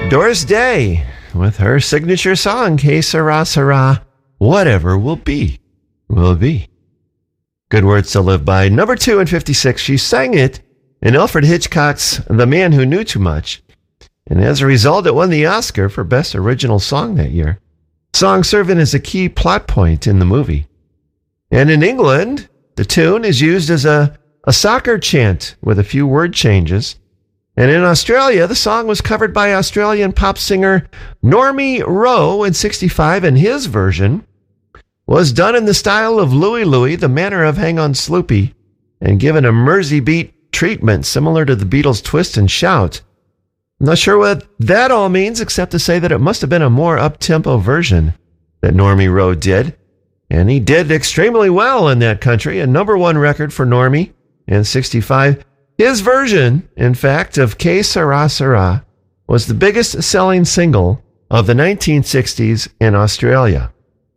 Doris Day with her signature song, Que Sera Sera, Whatever Will Be, Will Be. Good words to live by. Number 2 in 56, she sang it in Alfred Hitchcock's The Man Who Knew Too Much. And as a result, it won the Oscar for Best Original Song that year. Song serving as a key plot point in the movie. And in England, the tune is used as a soccer chant with a few word changes. And in Australia, the song was covered by Australian pop singer Normie Rowe in 65, and his version was done in the style of Louie Louie, the manner of Hang On Sloopy, and given a Mersey beat treatment similar to the Beatles' Twist and Shout. I'm not sure what that all means, except to say that it must have been a more up-tempo version that Normie Rowe did. And he did extremely well in that country, a number 1 record for Normie in 65. His version, in fact, of Que Sera Sera was the biggest selling single of the 1960s in Australia.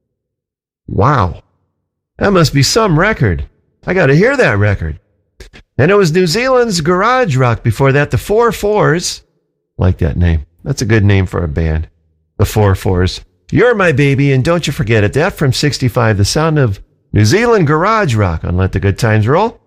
Wow. That must be some record. I got to hear that record. And it was New Zealand's garage rock before that, the 4/4s. Like that name. That's a good name for a band. The 4/4s. You're My Baby, and don't you forget it. That from 65, the sound of New Zealand garage rock on Let the Good Times Roll.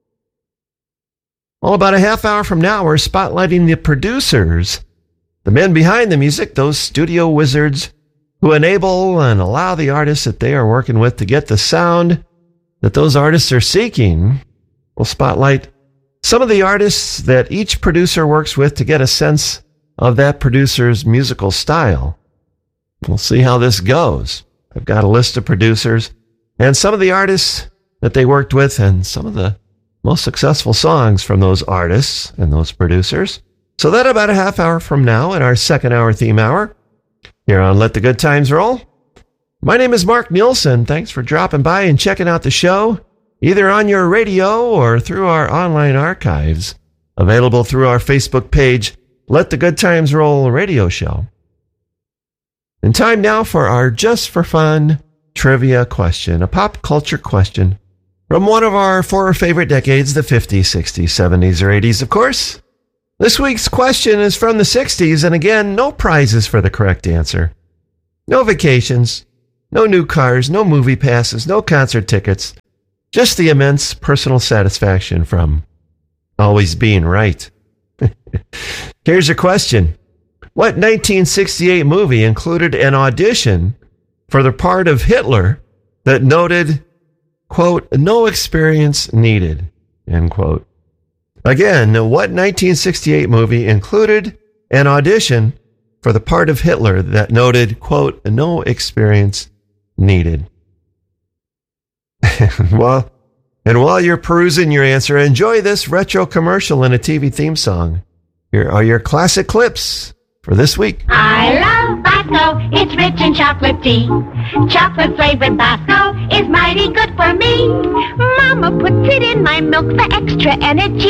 Well, about a half hour from now, we're spotlighting the producers, the men behind the music, those studio wizards who enable and allow the artists that they are working with to get the sound that those artists are seeking. We'll spotlight some of the artists that each producer works with to get a sense of that producer's musical style. We'll see how this goes. I've got a list of producers and some of the artists that they worked with and some of the most successful songs from those artists and those producers. So that about a half hour from now in our second hour theme hour here on Let the Good Times Roll. My name is Mark Nielsen. Thanks for dropping by and checking out the show, either on your radio or through our online archives, available through our Facebook page, Let the Good Times Roll radio show. And time now for our Just for Fun trivia question, a pop culture question from one of our 4 favorite decades, the 50s, 60s, 70s, or 80s, of course. This week's question is from the 60s, and again, no prizes for the correct answer. No vacations, no new cars, no movie passes, no concert tickets, just the immense personal satisfaction from always being right. Here's your question. What 1968 movie included an audition for the part of Hitler that noted, quote, no experience needed, end quote? Again, what 1968 movie included an audition for the part of Hitler that noted, quote, no experience needed? Well, and while you're perusing your answer, enjoy this retro commercial and a TV theme song. Here are your classic clips for this week. I love Bosco, it's rich in chocolate tea. Chocolate flavored Bosco is mighty good for me. Mama puts it in my milk for extra energy.